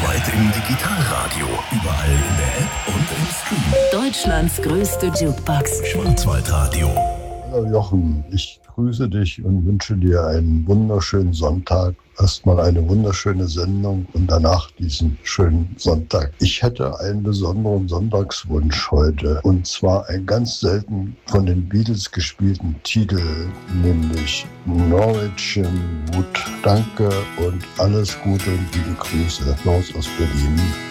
Schwarzwald im Digitalradio. Überall in der App und im Stream. Deutschlands größte Jukebox. Schwarzwaldradio. Hallo Jochen, ich grüße dich und wünsche dir einen wunderschönen Sonntag. Erstmal eine wunderschöne Sendung und danach diesen schönen Sonntag. Ich hätte einen besonderen Sonntagswunsch heute, und zwar einen ganz selten von den Beatles gespielten Titel, nämlich Norwegian Wood. Danke und alles Gute und liebe Grüße. Klaus aus Berlin.